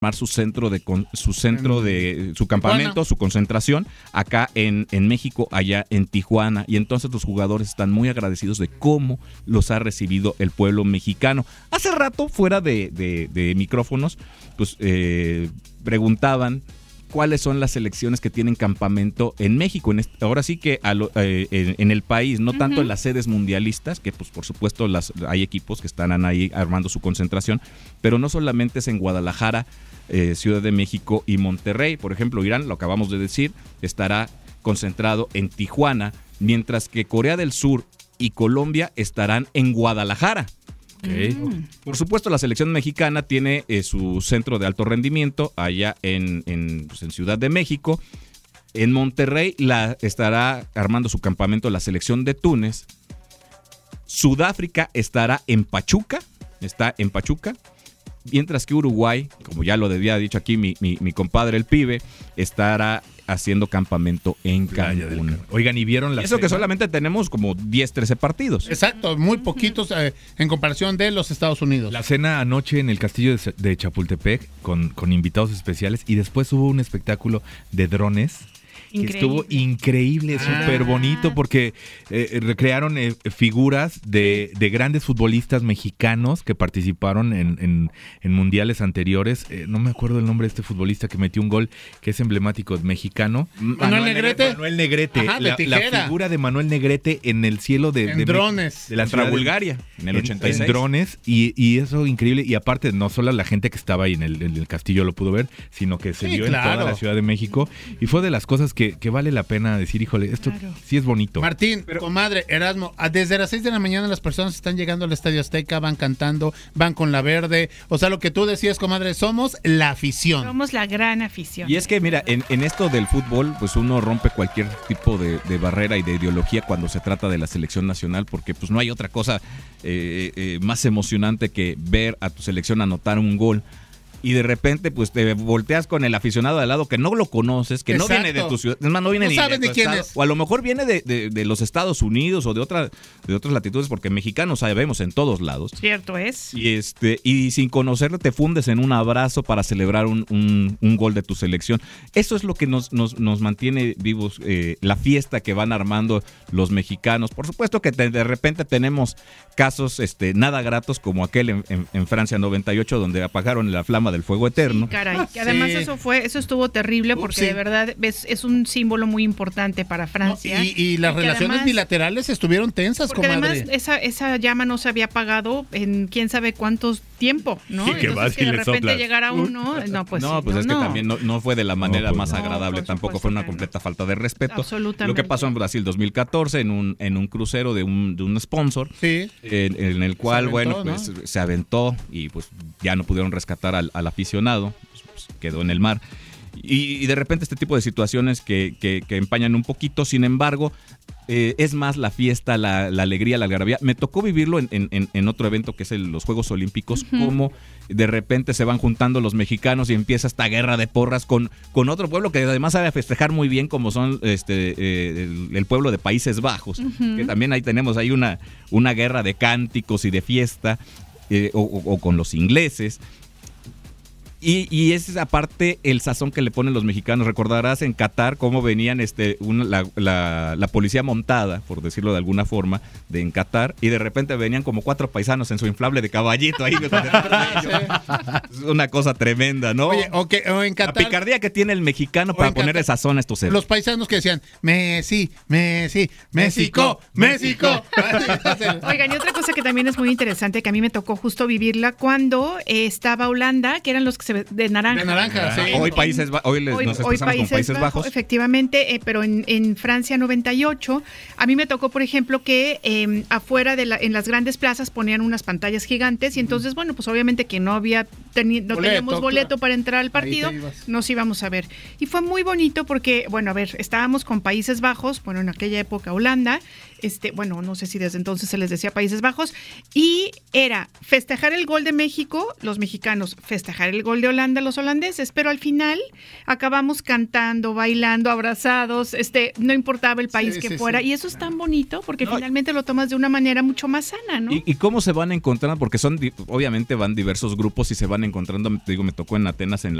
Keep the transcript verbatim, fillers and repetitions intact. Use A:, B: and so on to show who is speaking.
A: su centro de con, su centro de su campamento, su concentración acá en, en México, allá en Tijuana, y entonces los jugadores están muy agradecidos de cómo los ha recibido el pueblo mexicano. Hace rato, fuera de, de, de micrófonos, pues eh, preguntaban cuáles son las selecciones que tienen campamento en México. En este, ahora sí que a lo, eh, en, en el país, no tanto uh-huh. en las sedes mundialistas, que pues por supuesto las, hay equipos que están ahí armando su concentración, pero no solamente es en Guadalajara, eh, Ciudad de México y Monterrey. Por ejemplo, Irán, lo acabamos de decir, estará concentrado en Tijuana, mientras que Corea del Sur y Colombia estarán en Guadalajara. Okay. Mm. Por supuesto, la selección mexicana tiene eh, su centro de alto rendimiento allá en, en, pues, en Ciudad de México. En Monterrey la estará armando su campamento la selección de Túnez. Sudáfrica estará en Pachuca, está en Pachuca. Mientras que Uruguay, como ya lo había dicho aquí mi, mi, mi compadre el pibe, estará haciendo campamento en Cancún.
B: Oigan, ¿y vieron la
A: Eso
B: cena?
A: que solamente tenemos como diez, trece partidos.
C: Exacto, muy poquitos eh, en comparación de los Estados Unidos.
B: La cena anoche en el castillo de, de Chapultepec con, con invitados especiales, y después hubo un espectáculo de drones. Increíble. Que estuvo increíble, ah. súper bonito, porque eh, recrearon eh, figuras de, de grandes futbolistas mexicanos que participaron en, en, en mundiales anteriores. Eh, no me acuerdo el nombre de este futbolista que metió un gol que es emblemático mexicano.
C: Manuel, Manuel Negrete.
B: Manuel Negrete.
C: Ajá,
B: la, la figura de Manuel Negrete en el cielo de,
C: en
B: de
C: drones.
B: De la
A: Contra Bulgaria, en el ochenta y seis.
B: En, en drones, y, y eso increíble. Y aparte, no solo la gente que estaba ahí en el, en el castillo lo pudo ver, sino que se
C: sí,
B: vio
C: claro.
B: en toda la Ciudad de México. Y fue de las cosas que Que, que vale la pena decir, híjole, esto claro. sí es bonito.
C: Martín, pero, comadre, Erasmo, desde las seis de la mañana las personas están llegando al Estadio Azteca, van cantando, van con la verde. O sea, lo que tú decías, comadre, somos la afición.
D: Somos la gran afición.
A: Y es que, mira, en, en esto del fútbol, pues uno rompe cualquier tipo de, de barrera y de ideología cuando se trata de la selección nacional, porque pues no hay otra cosa eh, eh, más emocionante que ver a tu selección anotar un gol. Y de repente, pues te volteas con el aficionado de al lado que no lo conoces, que
C: Exacto.
A: no viene de tu ciudad, es más, no viene
C: no
A: ni
C: sabes
A: de tu
C: ni quién
A: estado,
C: es.
A: o a lo mejor viene de, de, de los Estados Unidos o de otra, de otras latitudes, porque mexicanos sabemos en todos lados.
D: Cierto es.
A: Y este, y sin conocerlo te fundes en un abrazo para celebrar un, un, un gol de tu selección. Eso es lo que nos, nos, nos mantiene vivos, eh, la fiesta que van armando los mexicanos. Por supuesto que te, de repente tenemos casos este, nada gratos, como aquel en, en, en Francia noventa y ocho, donde apagaron la flama del fuego eterno.
D: Sí, caray, que además sí. eso fue, eso estuvo terrible, porque sí. de verdad es, es un símbolo muy importante para Francia.
C: No, y, y las y relaciones además, bilaterales estuvieron tensas,
D: porque
C: comadre.
D: Además esa, esa llama no se había apagado en quién sabe cuántos tiempo, ¿no?
B: Sí, que
D: Entonces
B: vas
D: que
B: y
D: de
B: le
D: repente
B: soplas.
D: llegara uno, no, pues
A: no,
D: sí,
A: pues
D: no,
A: es
D: no.
A: que también no, no fue de la manera
B: no, pues
A: más
B: no.
A: agradable,
D: No,
A: tampoco fue una
D: no.
A: completa falta de respeto.
D: Absolutamente.
A: Lo que pasó en Brasil dos mil catorce en un en un crucero de un de un sponsor,
C: sí.
A: en, en el cual,
C: aventó,
A: bueno, pues
C: ¿no?
A: se aventó y pues ya no pudieron rescatar al, al aficionado, pues, pues, quedó en el mar. Y, y de repente este tipo de situaciones que, que, que empañan un poquito, sin embargo, eh, es más la fiesta, la, la alegría, la algarabía. Me tocó vivirlo en, en, en otro evento que es el, los Juegos Olímpicos, uh-huh. como de repente se van juntando los mexicanos y empieza esta guerra de porras con, con otro pueblo que además sabe festejar muy bien, como son este eh, el, el pueblo de Países Bajos, uh-huh. que también ahí tenemos ahí una, una guerra de cánticos y de fiesta, eh, o, o, o con los ingleses. Y, y es aparte el sazón que le ponen los mexicanos. Recordarás en Qatar cómo venían este una, la, la, la policía montada, por decirlo de alguna forma, de en Qatar, y de repente venían como cuatro paisanos en su inflable de caballito ahí. Es una cosa tremenda, ¿no?
C: Oye, o, que, o en Qatar,
A: la picardía que tiene el mexicano para ponerle sazón a estos eventos.
C: Los paisanos que decían, Messi, Messi, México, México.
D: Oigan, y otra cosa que también es muy interesante, que a mí me tocó justo vivirla, cuando eh, estaba Holanda, que eran los que se de naranja.
C: De naranja, sí.
A: Hoy Países Bajos, hoy, les,
D: hoy,
A: nos
D: hoy
A: expresamos
D: Países
A: con Países Bajos.
D: Bajos. Efectivamente, eh, pero en, en Francia noventa y ocho, a mí me tocó, por ejemplo, que eh, afuera de la, en las grandes plazas ponían unas pantallas gigantes, y entonces, bueno, pues obviamente que no había teni- no boleto, teníamos boleto claro. para entrar al partido, nos íbamos a ver. Y fue muy bonito porque, bueno, a ver, estábamos con Países Bajos, bueno, en aquella época Holanda, este, bueno, no sé si desde entonces se les decía Países Bajos, y era festejar el gol de México, los mexicanos, festejar el gol de Holanda, los holandeses, pero al final acabamos cantando, bailando, abrazados, este, no importaba el país
C: sí,
D: que
C: sí,
D: fuera,
C: sí.
D: y eso es tan bonito porque
A: No,
D: finalmente lo tomas de una manera mucho más sana, ¿no?
A: ¿Y, y cómo se van encontrando? Porque son, di- obviamente van diversos grupos y se van encontrando, digo, me tocó en Atenas en la